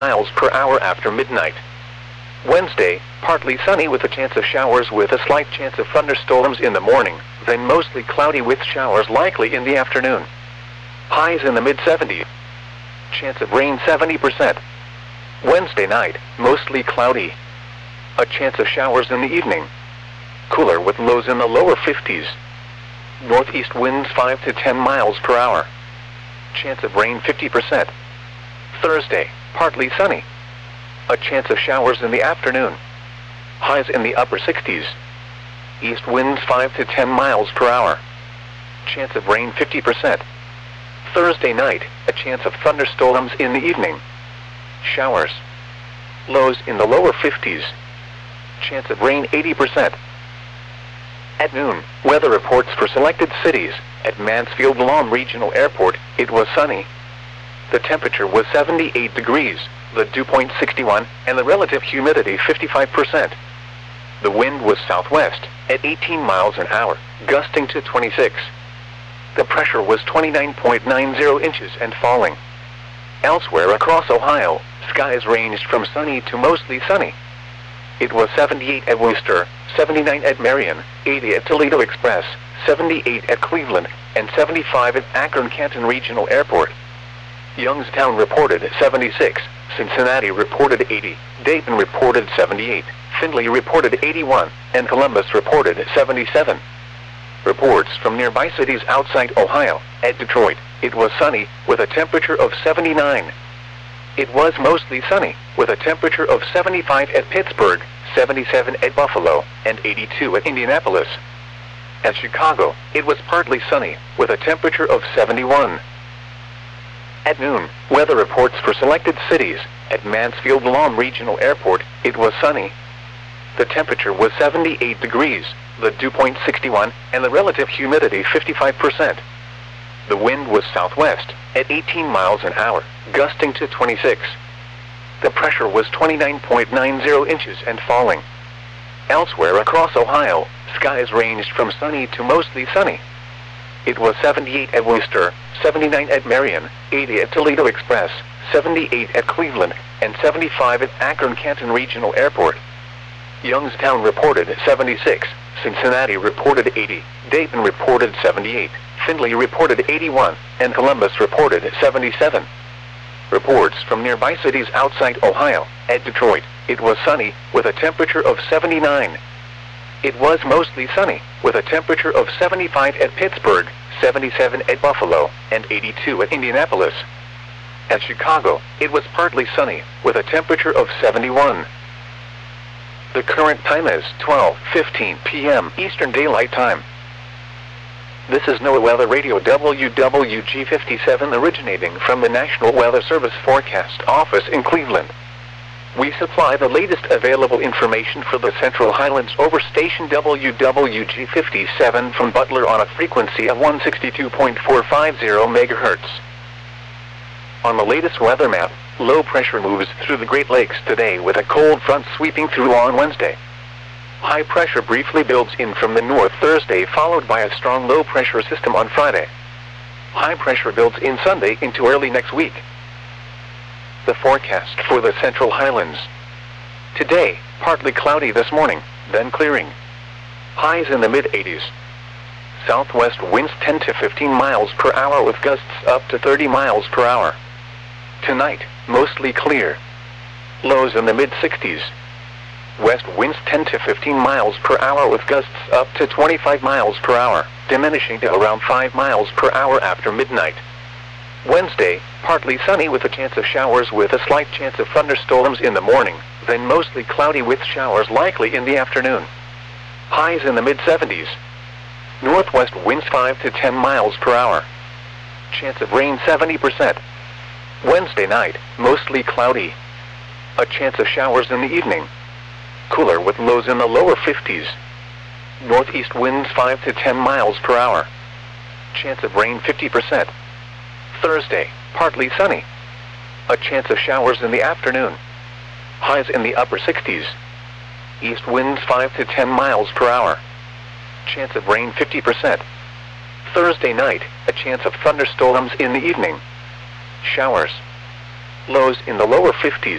miles per hour after midnight. Wednesday, partly sunny with a chance of showers with a slight chance of thunderstorms in the morning, then mostly cloudy with showers likely in the afternoon. Highs in the mid-70s. Chance of rain 70%. Wednesday night, mostly cloudy. A chance of showers in the evening. Cooler with lows in the lower 50s. Northeast winds 5 to 10 miles per hour. Chance of rain 50%. Thursday, partly sunny. A chance of showers in the afternoon. Highs in the upper 60s. East winds 5 to 10 miles per hour. Chance of rain 50%. Thursday night, a chance of thunderstorms in the evening. Showers. Lows in the lower 50s. Chance of rain 80%. At noon, weather reports for selected cities. At Mansfield Lawn Regional Airport, it was sunny. The temperature was 78 degrees, the dew point 61, and the relative humidity 55%. The wind was southwest, at 18 miles an hour, gusting to 26. The pressure was 29.90 inches and falling. Elsewhere across Ohio, skies ranged from sunny to mostly sunny. It was 78 at Worcester, 79 at Marion, 80 at Toledo Express, 78 at Cleveland, and 75 at Akron-Canton Regional Airport. Youngstown reported 76, Cincinnati reported 80, Dayton reported 78, Findlay reported 81, and Columbus reported 77. Reports from nearby cities outside Ohio. At Detroit, it was sunny, with a temperature of 79. It was mostly sunny, with a temperature of 75 at Pittsburgh, 77 at Buffalo, and 82 at Indianapolis. At Chicago, it was partly sunny, with a temperature of 71. At noon, weather reports for selected cities. At Mansfield Lawn Regional Airport, it was sunny. The temperature was 78 degrees, the dew point 61, and the relative humidity 55%. The wind was southwest, at 18 miles an hour, gusting to 26. The pressure was 29.90 inches and falling. Elsewhere across Ohio, skies ranged from sunny to mostly sunny. It was 78 at Worcester, 79 at Marion, 80 at Toledo Express, 78 at Cleveland, and 75 at Akron-Canton Regional Airport. Youngstown reported 76, Cincinnati reported 80, Dayton reported 78, Findlay reported 81, and Columbus reported 77. Reports from nearby cities outside Ohio. At Detroit, it was sunny, with a temperature of 79. It was mostly sunny, with a temperature of 75 at Pittsburgh, 77 at Buffalo, and 82 at Indianapolis. At Chicago, it was partly sunny, with a temperature of 71. The current time is 12:15 p.m. Eastern Daylight Time. This is NOAA Weather Radio WWG57 originating from the National Weather Service Forecast Office in Cleveland. We supply the latest available information for the Central Highlands over station WWG57 from Butler on a frequency of 162.450 MHz. On the latest weather map, low pressure moves through the Great Lakes today with a cold front sweeping through on Wednesday. High pressure briefly builds in from the north Thursday, followed by a strong low pressure system on Friday. High pressure builds in Sunday into early next week. The forecast for the Central Highlands. Today, partly cloudy this morning, then clearing. Highs in the mid-80s. Southwest winds 10 to 15 miles per hour with gusts up to 30 miles per hour. Tonight, mostly clear. Lows in the mid-60s. West winds 10 to 15 miles per hour with gusts up to 25 miles per hour, diminishing to around 5 miles per hour after midnight. Wednesday, partly sunny with a chance of showers with a slight chance of thunderstorms in the morning, then mostly cloudy with showers likely in the afternoon. Highs in the mid-70s. Northwest winds 5 to 10 miles per hour. Chance of rain 70%. Wednesday night, mostly cloudy. A chance of showers in the evening. Cooler with lows in the lower 50s. Northeast winds 5 to 10 miles per hour. Chance of rain 50%. Thursday, partly sunny. A chance of showers in the afternoon. Highs in the upper 60s. East winds 5 to 10 miles per hour. Chance of rain 50%. Thursday night, a chance of thunderstorms in the evening. Showers. Lows in the lower 50s.